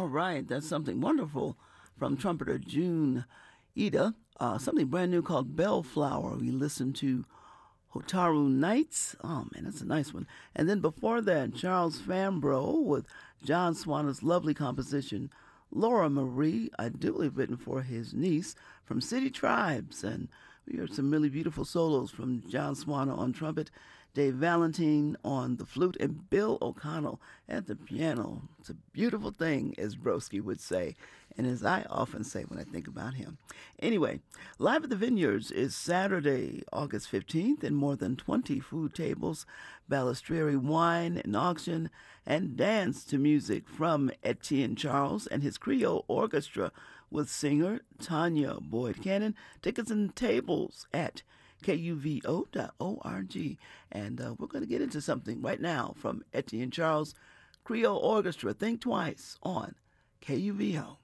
right, that's something wonderful from trumpeter June Ida. Something brand new called Bellflower. We listened to Hotaru Nights. Oh man, that's a nice one. And then before that, Charles Fambro with John Swana's lovely composition, Laura Marie, ideally written for his niece from City Tribes. And we heard some really beautiful solos from John Swana on trumpet, Dave Valentine on the flute, and Bill O'Connell at the piano. It's a beautiful thing, as Broski would say, and as I often say when I think about him. Anyway, Live at the Vineyards is Saturday, August 15th, and more than 20 food tables, Balistreri wine, an auction, and dance to music from Etienne Charles and his Creole Orchestra with singer Tanya Boyd Cannon. Tickets and tables at kuvo.org. And we're going to get into something right now from Etienne Charles Creole Orchestra. Think Twice on KUVO.